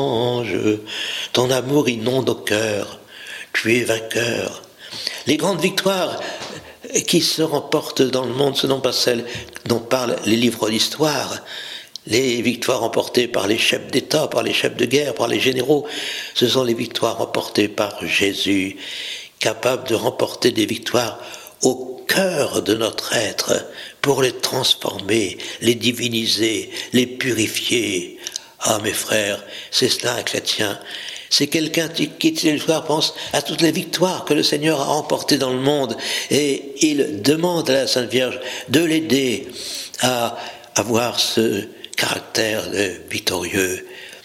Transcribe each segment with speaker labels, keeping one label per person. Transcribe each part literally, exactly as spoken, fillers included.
Speaker 1: ange, ton amour inonde nos cœurs, tu es vainqueur. Les grandes victoires qui se remportent dans le monde, ce ne sont pas celles dont parlent les livres d'histoire. Les victoires remportées par les chefs d'État, par les chefs de guerre, par les généraux, ce sont les victoires remportées par Jésus, capable de remporter des victoires au cœur de notre être, pour les transformer, les diviniser, les purifier. Ah mes frères, c'est cela un chrétien. C'est quelqu'un qui, qui le soir, pense à toutes les victoires que le Seigneur a remportées dans le monde, et il demande à la Sainte Vierge de l'aider à avoir ce caractère victorieux.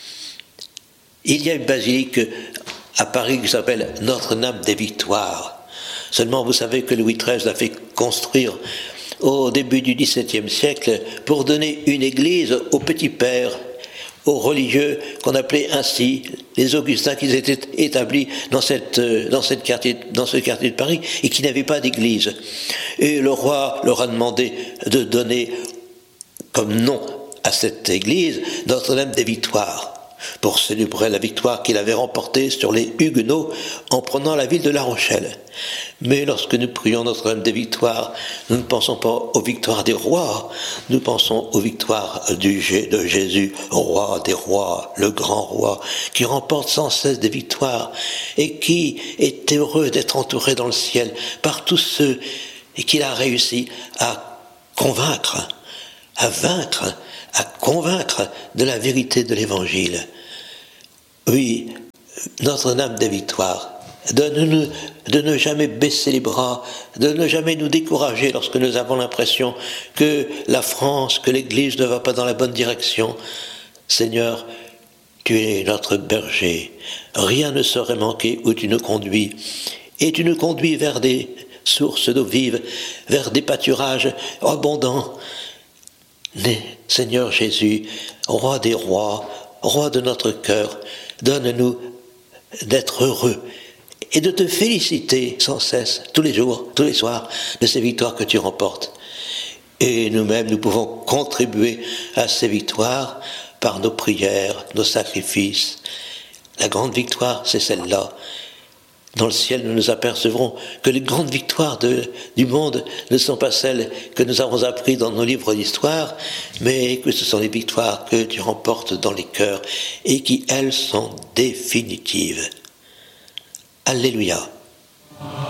Speaker 1: Il y a une basilique à Paris qui s'appelle Notre-Dame des Victoires. Seulement, vous savez que Louis treize l'a fait construire au début du dix-septième siècle pour donner une église aux petits pères, aux religieux qu'on appelait ainsi, les Augustins qui étaient établis dans, cette, dans, cette quartier, dans ce quartier de Paris et qui n'avaient pas d'église. Et le roi leur a demandé de donner comme nom à cette église Notre-Dame des Victoires, pour célébrer la victoire qu'il avait remportée sur les Huguenots en prenant la ville de La Rochelle. Mais lorsque nous prions Notre-Dame des Victoires, nous ne pensons pas aux victoires des rois, nous pensons aux victoires du, de Jésus, roi des rois, le grand roi, qui remporte sans cesse des victoires et qui est heureux d'être entouré dans le ciel par tous ceux et qu'il a réussi à convaincre, à vaincre, à convaincre de la vérité de l'Évangile. Oui, Notre-Dame des Victoires, donne-nous de ne jamais baisser les bras, de ne jamais nous décourager lorsque nous avons l'impression que la France, que l'Église ne va pas dans la bonne direction. Seigneur, tu es notre berger, rien ne saurait manquer où tu nous conduis, et tu nous conduis vers des sources d'eau vive, vers des pâturages abondants. Seigneur Jésus, roi des rois, roi de notre cœur, donne-nous d'être heureux et de te féliciter sans cesse, tous les jours, tous les soirs, de ces victoires que tu remportes. Et nous-mêmes, nous pouvons contribuer à ces victoires par nos prières, nos sacrifices. La grande victoire, c'est celle-là. Dans le ciel, nous nous apercevrons que les grandes victoires de, du monde ne sont pas celles que nous avons apprises dans nos livres d'histoire, mais que ce sont les victoires que tu remportes dans les cœurs et qui, elles, sont définitives. Alléluia.